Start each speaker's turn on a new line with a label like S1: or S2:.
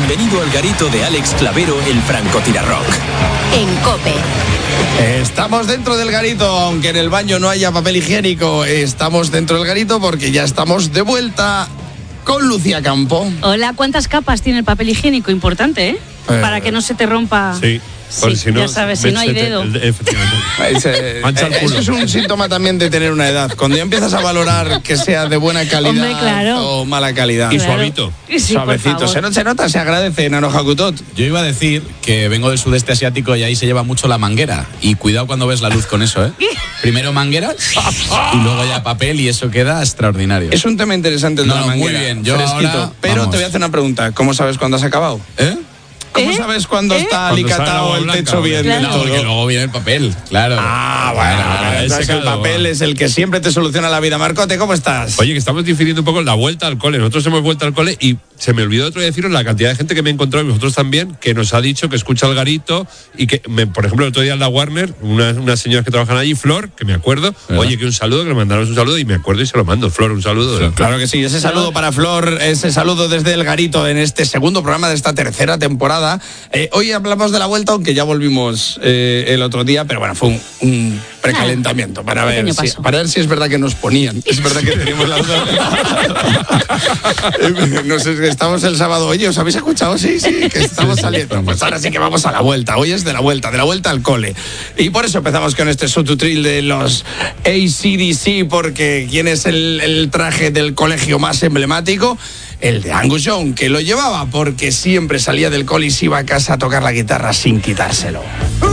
S1: Bienvenido al garito de Alex Clavero, el francotirarrock.
S2: En COPE.
S3: Estamos dentro del garito, aunque en el baño no haya papel higiénico. Estamos dentro del garito porque ya estamos de vuelta con Lucía Campo.
S4: Hola, ¿cuántas capas tiene el papel higiénico? Importante, ¿eh? Para que no se te rompa.
S5: Sí.
S4: Sí, si no, ya sabes, si no hay dedo.
S5: Efectivamente.
S3: Eso es un síntoma también de tener una edad. Cuando ya empiezas a valorar que sea de buena calidad.
S4: Hombre, claro.
S3: O mala calidad.
S5: Y suavito.
S4: Sí,
S3: Suavecito. Se nota, se agradece, Nano Hakutot.
S6: Yo iba a decir que vengo del sudeste asiático y ahí se lleva mucho la manguera. Y cuidado cuando ves la luz con eso, ¿eh? Primero manguera y luego ya papel y eso queda extraordinario.
S3: Es un tema interesante el de la manguera.
S6: Muy bien. Yo
S3: fresquito.
S6: ahora,
S3: pero
S6: vamos.
S3: te voy a hacer una pregunta. ¿Cómo sabes cuándo has acabado? ¿Cómo sabes cuándo está
S5: Cuando sale
S3: alicatado
S5: la
S3: el
S5: blanca,
S3: techo bien
S4: claro.
S3: del
S6: No,
S3: todo?
S6: porque luego viene el papel, claro.
S3: Bueno, entonces el papel es el que siempre te soluciona la vida. Marcote, ¿cómo estás?
S5: Oye, que estamos difiriendo un poco la vuelta al cole. Nosotros hemos vuelto al cole y se me olvidó otro día deciros la cantidad de gente que me he encontrado, y vosotros también, que nos ha dicho que escucha el garito y que, por ejemplo, el otro día en la Warner, unas señoras que trabajan allí, Flor, que me acuerdo, oye, que un saludo, que le mandaron un saludo y me acuerdo y se lo mando. Flor, un saludo.
S3: Claro que sí, ese saludo para Flor, ese saludo desde el garito en este segundo programa de esta tercera temporada. Hoy hablamos de la vuelta, aunque ya volvimos el otro día, pero bueno, fue un precalentamiento para ver si es verdad que nos ponían. Es verdad que teníamos la duda. No sé, estamos el sábado. Oye, ¿os habéis escuchado? Sí, que estamos saliendo. Pues ahora sí que vamos a la vuelta. Hoy es de la vuelta al cole. Y por eso empezamos con este subtutril de los AC/DC, porque ¿quién es el traje del colegio más emblemático? El de Angus Young, que lo llevaba porque siempre salía del cole y se iba a casa a tocar la guitarra sin quitárselo.